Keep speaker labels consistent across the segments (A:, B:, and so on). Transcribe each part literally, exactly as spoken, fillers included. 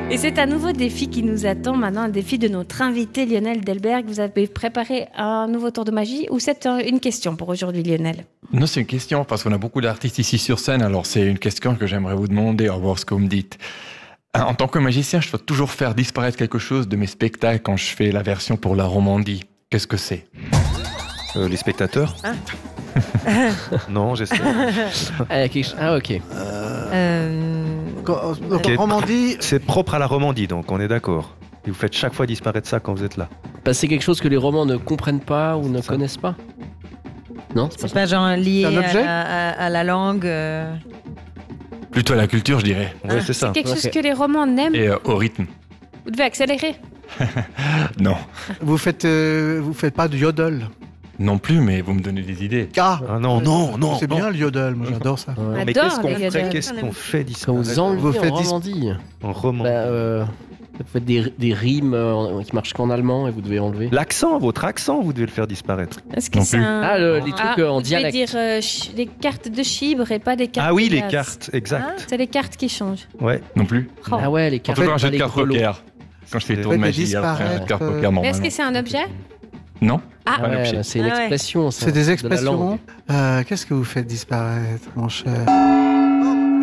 A: Et c'est un nouveau défi qui nous attend maintenant, un défi de notre invité Lionel Delberg. Vous avez préparé un nouveau tour de magie ou c'est une question pour aujourd'hui, Lionel?
B: Non, c'est une question parce qu'on a beaucoup d'artistes ici sur scène, alors c'est une question que j'aimerais vous demander, à voir ce que vous me dites. En tant que magicien, je dois toujours faire disparaître quelque chose de mes spectacles quand je fais la version pour la Romandie. Qu'est-ce que c'est?
C: euh, Les spectateurs
A: ah.
C: Non, j'essaie.
D: Ah, ok.
E: Euh... euh...
C: Okay.
E: Romandie.
C: C'est propre à la Romandie, donc on est d'accord. Et vous faites chaque fois disparaître ça quand vous êtes là.
D: Bah, c'est quelque chose que les Romans ne comprennent pas ou ne ça. connaissent pas. Non, c'est,
F: c'est pas, pas genre lié
E: à,
F: à, à la langue. Euh...
B: Plutôt à la culture, je dirais.
C: Oui, ah, c'est ça.
A: C'est quelque
C: okay.
A: chose que les Romans n'aiment.
B: Et euh, au rythme.
A: Vous devez accélérer.
B: Non.
E: Vous faites, euh, vous faites pas du yodel?
B: Non plus, mais vous me donnez des idées.
E: Ah,
C: ah non, non, non.
E: C'est
C: non.
E: bien le yodel, moi j'adore ça.
C: Ouais. Mais qu'est-ce qu'on fait, qu'est-ce qu'on fait disparaître?
D: Quand vous enlevez
E: vous faites
D: en Romandie.
C: En Romandie.
D: Bah, euh, vous faites des, des rimes euh, qui marchent qu'en allemand et vous devez enlever.
C: L'accent, votre accent, vous devez le faire disparaître.
A: Est-ce que c'est un...
D: Ah, le, les trucs
A: ah,
D: euh, en
A: vous
D: dialecte.
A: Vous devez dire euh, ch- les cartes de chibre et pas des cartes.
C: Ah oui,
A: de
C: les
A: glace.
C: cartes, exact.
A: Ah, c'est les cartes qui changent.
C: Ouais.
B: Non plus.
A: Oh.
D: Ah ouais, les cartes.
B: En fait, un jeu de
D: les
B: cartes
D: grelots.
B: poker. Quand je fais le tour de magie, il y a un jeu de cartes poker normalement.
A: Mais est-ce que c'est un objet?
B: Non.
A: Ah,
D: ah ouais, bah, c'est une expression.
A: Ah
D: ça,
E: c'est des
D: de
E: expressions. Euh, qu'est-ce que vous faites disparaître, mon cher? Oh, le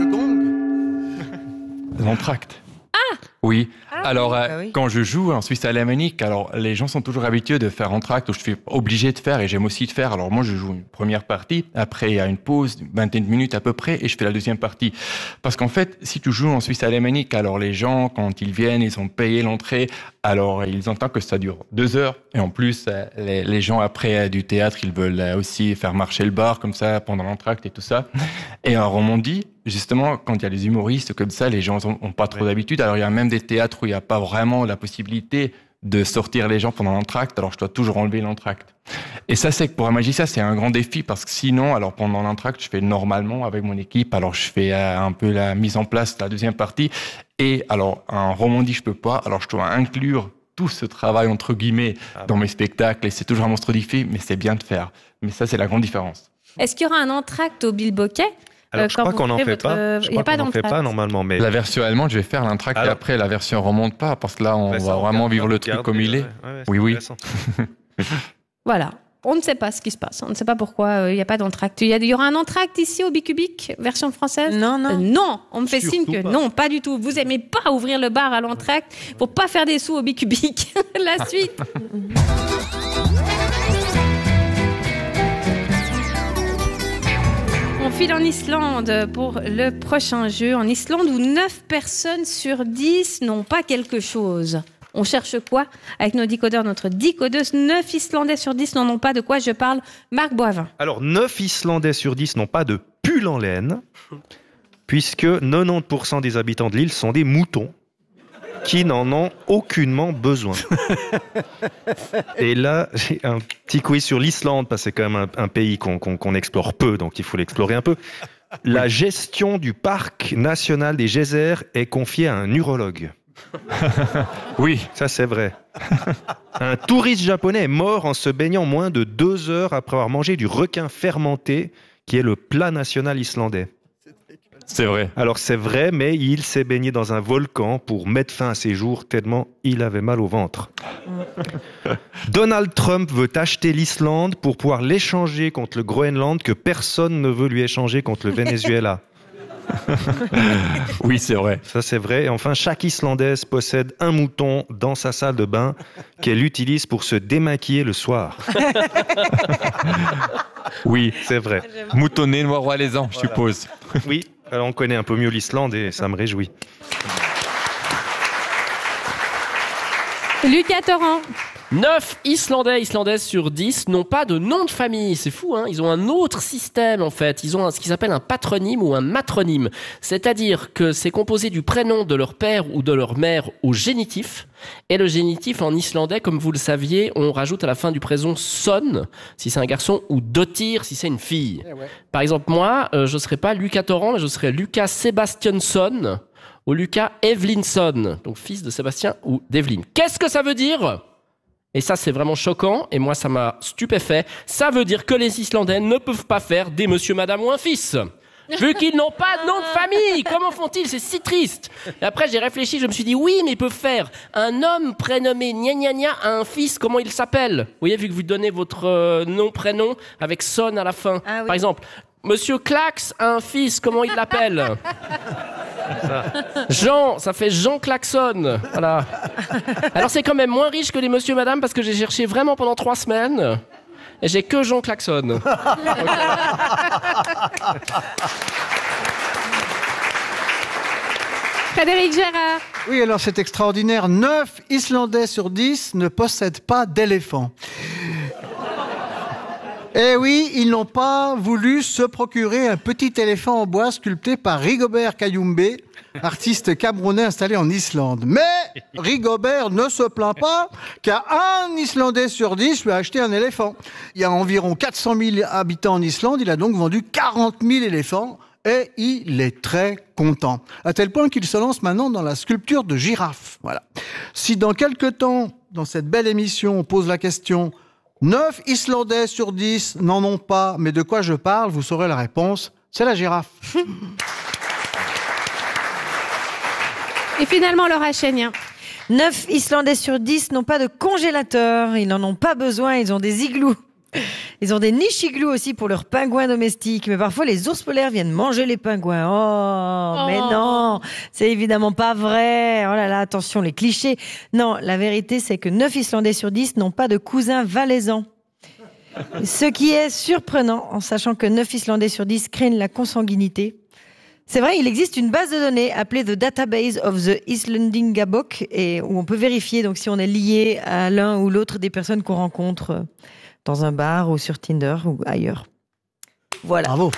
E: gong.
B: L'entracte.
A: Ah.
B: Oui.
A: Ah,
B: alors,
A: oui.
B: euh,
F: Ah oui.
B: quand je joue en Suisse alémanique, alors les gens sont toujours habitués de faire entracte, où je suis obligé de faire et j'aime aussi de faire. Alors moi, je joue une première partie, après il y a une pause, une vingtaine de minutes à peu près, et je fais la deuxième partie. Parce qu'en fait, si tu joues en Suisse alémanique, alors les gens, quand ils viennent, ils ont payé l'entrée, alors ils entendent que ça dure deux heures. Et en plus, les, les gens après du théâtre, ils veulent aussi faire marcher le bar comme ça pendant l'entracte et tout ça. Et en Romandie, justement, quand il y a les humoristes comme ça, les gens n'ont pas trop oui. d'habitude. Alors il y a même des théâtres où il n'y a pas vraiment la possibilité de sortir les gens pendant l'entracte, alors je dois toujours enlever l'entracte. Et ça, c'est que pour un magicien, c'est un grand défi, parce que sinon, alors pendant l'entracte, je fais normalement avec mon équipe, alors je fais euh, un peu la mise en place de la deuxième partie, et alors en Romandie, je peux pas, alors je dois inclure tout ce travail, entre guillemets, ah dans bon. mes spectacles, et c'est toujours un monstre défi, mais c'est bien de faire. Mais ça, c'est la grande différence.
A: Est-ce qu'il y aura un entracte au bilboquet?
C: Alors, euh, je crois qu'on n'en fait votre... pas. Je crois qu'on n'en fait pas normalement. Mais...
B: La version allemande, je vais faire l'entracte et après, la version remonte pas, parce que là, on bah, va vraiment vivre le truc comme il est.
C: Ouais,
B: oui, oui.
A: Voilà. On ne sait pas ce qui se passe. On ne sait pas pourquoi il euh, n'y a pas d'entracte. Il y, y aura un entracte ici au Bicubic, version française?
F: Non, non.
A: Euh, non, on me fait
C: Surtout
A: signe que
C: pas.
A: non, pas du tout. Vous aimez pas ouvrir le bar à l'entracte pour pas faire des sous au Bicubic. La suite. On file en Islande pour le prochain jeu. En Islande, où neuf personnes sur dix n'ont pas quelque chose. On cherche quoi? Avec nos décodeurs, notre décodeuse, neuf Islandais sur dix n'en ont pas. De quoi je parle? Marc Boivin.
C: Alors, neuf Islandais sur dix n'ont pas de pull en laine, puisque quatre-vingt-dix pour cent des habitants de l'île sont des moutons qui n'en ont aucunement besoin. Et là, j'ai un petit quiz sur l'Islande, parce que c'est quand même un, un pays qu'on, qu'on, qu'on explore peu, donc il faut l'explorer un peu. La gestion du parc national des geysers est confiée à un urologue.
B: Oui,
C: ça c'est vrai. Un touriste japonais est mort en se baignant moins de deux heures après avoir mangé du requin fermenté, qui est le plat national islandais.
B: C'est vrai.
C: Alors c'est vrai, mais il s'est baigné dans un volcan pour mettre fin à ses jours tellement il avait mal au ventre. Donald Trump veut acheter l'Islande pour pouvoir l'échanger contre le Groenland que personne ne veut lui échanger contre le Venezuela.
B: Oui, c'est vrai.
C: Ça, c'est vrai. Et enfin, chaque Islandaise possède un mouton dans sa salle de bain qu'elle utilise pour se démaquiller le soir.
B: Oui,
C: c'est vrai.
B: Moutonné, noir alaisan, je voilà. suppose.
C: Oui, alors on connaît un peu mieux l'Islande et ça me réjouit.
A: Lucas Torrent.
D: neuf Islandais, Islandaises sur dix n'ont pas de nom de famille. C'est fou, hein. Ils ont un autre système, en fait. Ils ont un, ce qu'ils appellent un patronyme ou un matronyme. C'est-à-dire que c'est composé du prénom de leur père ou de leur mère au génitif. Et le génitif, en islandais, comme vous le saviez, on rajoute à la fin du prénom son, si c'est un garçon, ou dotir, si c'est une fille. Eh ouais. Par exemple, moi, euh, je ne serais pas Lucas Torrent, mais je serais Lucas Sebastiansson ou Lucas Evelinson, donc fils de Sébastien ou d'Evelyn. Qu'est-ce que ça veut dire ? Et ça, c'est vraiment choquant, et moi, ça m'a stupéfait. Ça veut dire que les Islandais ne peuvent pas faire des monsieur, madame ou un fils. Vu qu'ils n'ont pas de nom de famille. Comment font-ils? C'est si triste. Et après, j'ai réfléchi, je me suis dit, oui, mais ils peuvent faire un homme prénommé gna gna gna à un fils, comment il s'appelle? Vous voyez, vu que vous donnez votre euh, nom, prénom, avec son à la fin.
F: Ah, oui.
D: Par exemple, Monsieur Clax a un fils, comment il l'appelle? Jean, ça fait Jean Klaxon. Voilà. Alors c'est quand même moins riche que les monsieur madame parce que j'ai cherché vraiment pendant trois semaines et j'ai que Jean Klaxon.
A: Frédéric Gérard.
E: Oui, alors c'est extraordinaire. neuf Islandais sur dix ne possèdent pas d'éléphant. Eh oui, ils n'ont pas voulu se procurer un petit éléphant en bois sculpté par Rigobert Kayumbe, artiste camerounais installé en Islande. Mais Rigobert ne se plaint pas qu'un Islandais sur dix lui a acheté un éléphant. Il y a environ quatre cent mille habitants en Islande, il a donc vendu quarante mille éléphants et il est très content. À tel point qu'il se lance maintenant dans la sculpture de girafes. Voilà. Si dans quelques temps, dans cette belle émission, on pose la question neuf Islandais sur dix n'en ont pas, mais de quoi je parle? Vous saurez la réponse, c'est la girafe.
A: Et finalement, Laura Chénien.
F: neuf Islandais sur dix n'ont pas de congélateur. Ils n'en ont pas besoin, ils ont des igloos. Ils ont des niches igloos aussi pour leurs pingouins domestiques. Mais parfois, les ours polaires viennent manger les pingouins. Oh, oh. mais non, c'est évidemment pas vrai. Oh là là, attention, les clichés. Non, la vérité, c'est que neuf Islandais sur dix n'ont pas de cousins valaisans. Ce qui est surprenant, en sachant que neuf Islandais sur dix craignent la consanguinité. C'est vrai, il existe une base de données appelée The Database of the Islandingabok, et où on peut vérifier donc si on est lié à l'un ou l'autre des personnes qu'on rencontre dans un bar ou sur Tinder ou ailleurs. Voilà.
E: Bravo.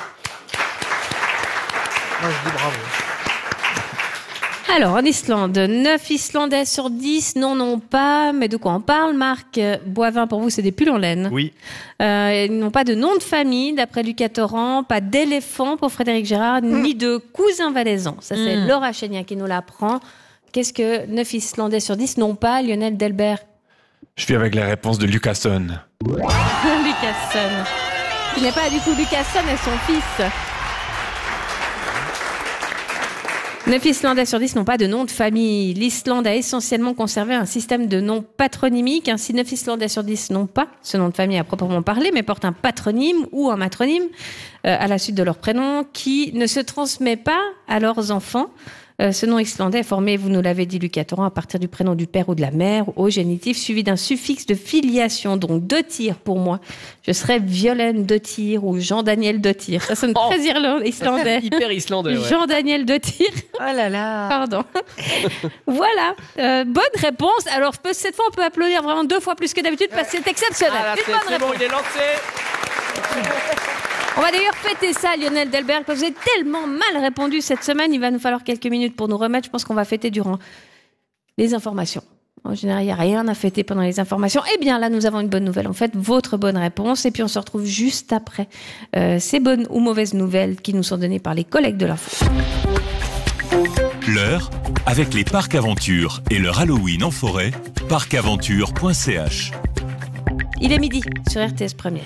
E: Moi, je dis bravo.
A: Alors, en Islande, neuf Islandais sur dix n'en ont pas. Mais de quoi on parle, Marc Boivin? Pour vous, c'est des pulls en laine.
C: Oui.
A: Euh, ils n'ont pas de nom de famille, d'après Lucas Torrent, pas d'éléphant pour Frédéric Gérard, mmh. ni de cousin valaisans. Ça, c'est mmh. Laura Chénien qui nous l'apprend. Qu'est-ce que neuf Islandais sur dix n'ont pas, Lionel Delbert?
B: Je suis avec la réponse de Lucasson.
A: Lucasson. Qui n'est pas du coup Lucasson et son fils. neuf Islandais sur dix n'ont pas de nom de famille. L'Islande a essentiellement conservé un système de noms patronymiques. Ainsi, neuf Islandais sur dix n'ont pas ce nom de famille à proprement parler, mais portent un patronyme ou un matronyme euh, à la suite de leur prénom qui ne se transmet pas à leurs enfants. Euh, ce nom islandais est formé, vous nous l'avez dit, Lucas Torrent, à partir du prénom du père ou de la mère, au génitif, suivi d'un suffixe de filiation. Donc, Dottir, pour moi, je serais Violaine Dottir ou Jean-Daniel Dottir. Ça sonne oh, très islandais.
D: Hyper islandais, ouais.
A: Jean-Daniel Dottir.
F: Oh là là.
A: Pardon. Voilà. Euh, bonne réponse. Alors, cette fois, on peut applaudir vraiment deux fois plus que d'habitude parce que c'est exceptionnel.
D: Ah, là,
A: Une
D: c'est,
A: bonne
D: c'est
A: réponse.
D: bon, il est lancé.
A: On va d'ailleurs fêter ça, Lionel Delbert, parce que vous avez tellement mal répondu cette semaine. Il va nous falloir quelques minutes pour nous remettre. Je pense qu'on va fêter durant les informations. En général, il n'y a rien à fêter pendant les informations. Eh bien, là, nous avons une bonne nouvelle. En fait, votre bonne réponse. Et puis, on se retrouve juste après euh, ces bonnes ou mauvaises nouvelles qui nous sont données par les collègues de l'info.
G: L'heure, avec les parcs Aventure et leur Halloween en forêt, parc aventure point c h.
A: Il est midi sur R T S Première.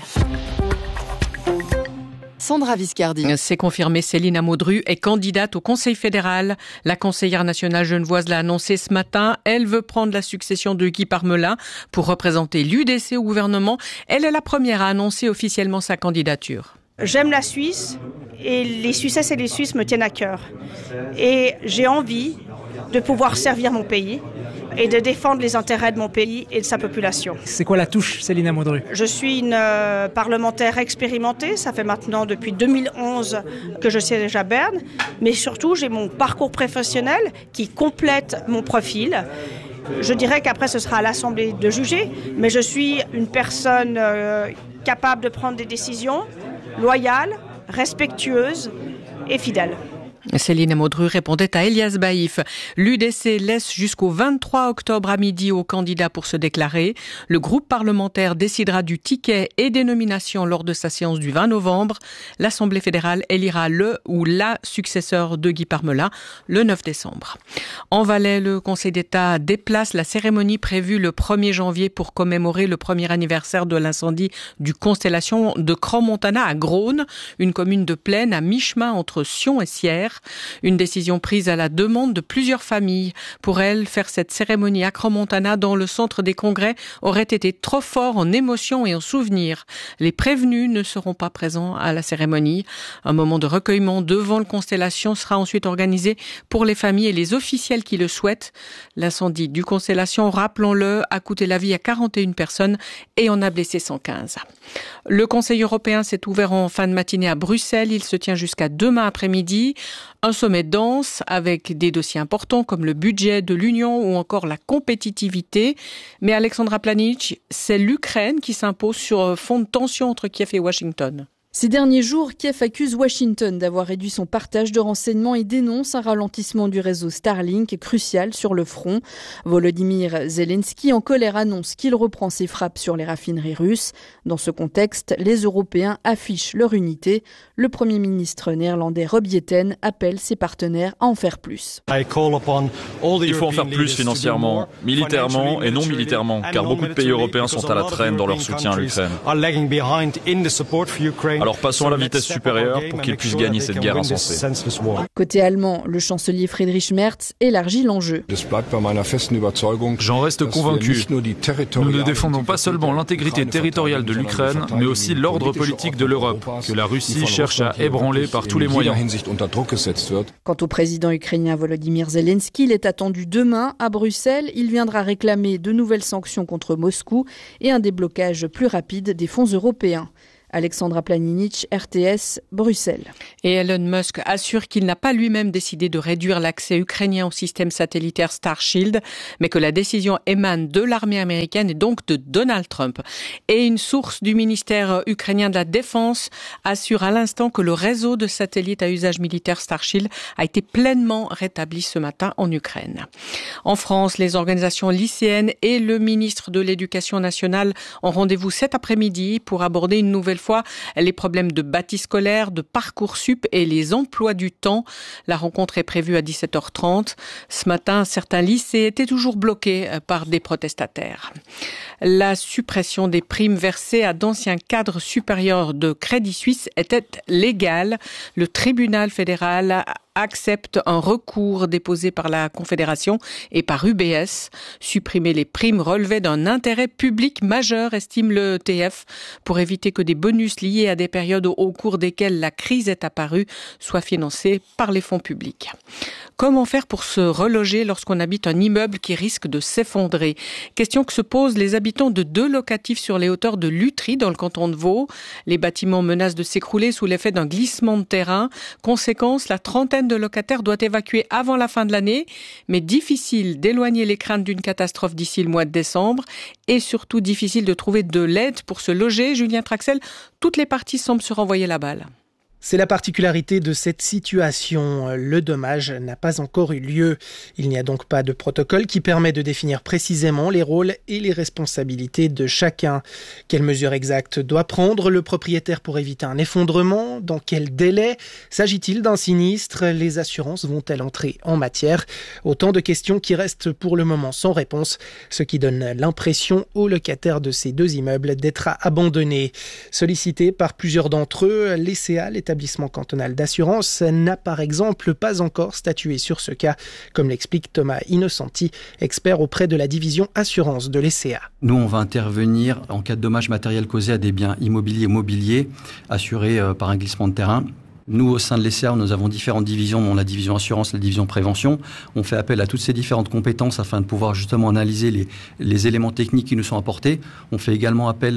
H: Sandra Viscardi.
I: C'est confirmé, Céline Amodru est candidate au Conseil fédéral. La conseillère nationale genevoise l'a annoncé ce matin. Elle veut prendre la succession de Guy Parmelin pour représenter l'U D C au gouvernement. Elle est la première à annoncer officiellement sa candidature.
J: J'aime la Suisse et les Suissesses et les Suisses me tiennent à cœur. Et j'ai envie de pouvoir servir mon pays et de défendre les intérêts de mon pays et de sa population.
K: C'est quoi la touche, Céline Amodru?
J: Je suis une euh, parlementaire expérimentée, ça fait maintenant depuis deux mille onze que je siège à Berne, mais surtout j'ai mon parcours professionnel qui complète mon profil. Je dirais qu'après ce sera à l'Assemblée de juger, mais je suis une personne euh, capable de prendre des décisions, loyale, respectueuse et fidèle.
I: Céline Maudru répondait à Elias Baïf. L'U D C laisse jusqu'au vingt-trois octobre à midi aux candidats pour se déclarer. Le groupe parlementaire décidera du ticket et des nominations lors de sa séance du vingt novembre. L'Assemblée fédérale élira le ou la successeur de Guy Parmelin le neuf décembre. En Valais, le Conseil d'État déplace la cérémonie prévue le premier janvier pour commémorer le premier anniversaire de l'incendie du Constellation de Crans-Montana à Grosne, une commune de plaine à mi-chemin entre Sion et Sierre. Une décision prise à la demande de plusieurs familles. Pour elles, faire cette cérémonie à Crans-Montana dans le centre des congrès aurait été trop fort en émotion et en souvenirs. Les prévenus ne seront pas présents à la cérémonie. Un moment de recueillement devant le Constellation sera ensuite organisé pour les familles et les officiels qui le souhaitent. L'incendie du Constellation, rappelons-le, a coûté la vie à quarante et une personnes et en a blessé cent quinze. Le Conseil européen s'est ouvert en fin de matinée à Bruxelles. Il se tient jusqu'à demain après-midi. Un sommet dense avec des dossiers importants comme le budget de l'Union ou encore la compétitivité. Mais Alexandra Planic, c'est l'Ukraine qui s'impose sur fond de tension entre Kiev et Washington.
H: Ces derniers jours, Kiev accuse Washington d'avoir réduit son partage de renseignements et dénonce un ralentissement du réseau Starlink crucial sur le front. Volodymyr Zelensky, en colère, annonce qu'il reprend ses frappes sur les raffineries russes. Dans ce contexte, les Européens affichent leur unité. Le Premier ministre néerlandais Rob Jetten appelle ses partenaires à en faire plus.
L: Il faut en faire plus financièrement, militairement et non militairement, car beaucoup de pays européens sont à la traîne dans leur soutien à l'Ukraine. Alors passons à la vitesse supérieure pour qu'ils puissent gagner cette guerre insensée.
H: Côté allemand, le chancelier Friedrich Merz élargit l'enjeu.
L: J'en reste convaincu. Nous ne défendons pas seulement l'intégrité territoriale de l'Ukraine, mais aussi l'ordre politique de l'Europe, que la Russie cherche à ébranler par tous les moyens.
H: Quant au président ukrainien Volodymyr Zelensky, il est attendu demain à Bruxelles. Il viendra réclamer de nouvelles sanctions contre Moscou et un déblocage plus rapide des fonds européens. Alexandra Planinic, R T S, Bruxelles.
I: Et Elon Musk assure qu'il n'a pas lui-même décidé de réduire l'accès ukrainien au système satellitaire Starshield, mais que la décision émane de l'armée américaine et donc de Donald Trump. Et une source du ministère ukrainien de la Défense assure à l'instant que le réseau de satellites à usage militaire Starshield a été pleinement rétabli ce matin en Ukraine. En France, les organisations lycéennes et le ministre de l'Éducation nationale ont rendez-vous cet après-midi pour aborder une nouvelle fois les problèmes de bâti scolaire, de Parcoursup et les emplois du temps. La rencontre est prévue à dix-sept heures trente. Ce matin, certains lycées étaient toujours bloqués par des protestataires. La suppression des primes versées à d'anciens cadres supérieurs de Crédit Suisse était légale. Le tribunal fédéral accepte un recours déposé par la Confédération et par U B S. Supprimer les primes relevait d'un intérêt public majeur, estime le T F, pour éviter que des bonus liés à des périodes au cours desquelles la crise est apparue soient financés par les fonds publics. Comment faire pour se reloger lorsqu'on habite un immeuble qui risque de s'effondrer? Question que se posent les habitants de deux locatifs sur les hauteurs de Lutry, dans le canton de Vaud. Les bâtiments menacent de s'écrouler sous l'effet d'un glissement de terrain. Conséquence, la trentaine de locataires doit évacuer avant la fin de l'année, mais difficile d'éloigner les craintes d'une catastrophe d'ici le mois de décembre et surtout difficile de trouver de l'aide pour se loger. Julien Traxel, toutes les parties semblent se renvoyer la balle.
M: C'est la particularité de cette situation. Le dommage n'a pas encore eu lieu. Il n'y a donc pas de protocole qui permet de définir précisément les rôles et les responsabilités de chacun. Quelles mesures exactes doit prendre le propriétaire pour éviter un effondrement? Dans quel délai? S'agit-il d'un sinistre? Les assurances vont-elles entrer en matière? Autant de questions qui restent pour le moment sans réponse, ce qui donne l'impression aux locataires de ces deux immeubles d'être abandonnés. Sollicités par plusieurs d'entre eux, l'E C A, l'établissement cantonal d'assurance, n'a par exemple pas encore statué sur ce cas, comme l'explique Thomas Innocenti, expert auprès de la division assurance de l'E C A.
N: Nous, on va intervenir en cas de dommages matériels causés à des biens immobiliers et mobiliers assurés par un glissement de terrain. Nous, au sein de l'E C A, nous avons différentes divisions, dont la division assurance, la division prévention. On fait appel à toutes ces différentes compétences afin de pouvoir justement analyser les, les éléments techniques qui nous sont apportés. On fait également appel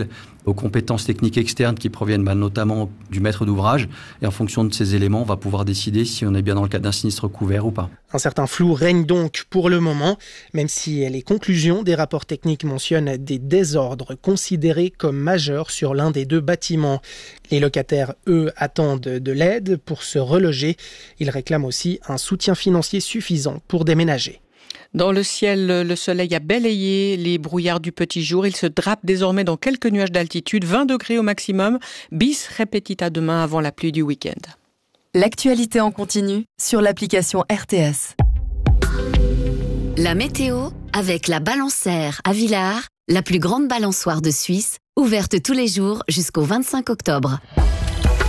N: aux compétences techniques externes qui proviennent bah, notamment du maître d'ouvrage. Et en fonction de ces éléments, on va pouvoir décider si on est bien dans le cadre d'un sinistre couvert ou pas.
M: Un certain flou règne donc pour le moment, même si les conclusions des rapports techniques mentionnent des désordres considérés comme majeurs sur l'un des deux bâtiments. Les locataires, eux, attendent de l'aide pour se reloger. Ils réclament aussi un soutien financier suffisant pour déménager.
I: Dans le ciel, le soleil a balayé les brouillards du petit jour. Il se drape désormais dans quelques nuages d'altitude, vingt degrés au maximum. Bis repetita demain avant la pluie du week-end.
O: L'actualité en continu sur l'application R T S.
P: La météo avec la Balancère à Villars, la plus grande balançoire de Suisse, ouverte tous les jours jusqu'au vingt-cinq octobre.